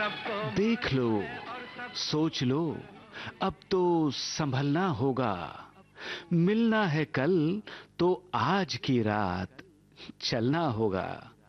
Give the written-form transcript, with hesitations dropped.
देख लो, सोच लो, अब तो संभलना होगा। मिलना है कल तो आज की रात चलना होगा।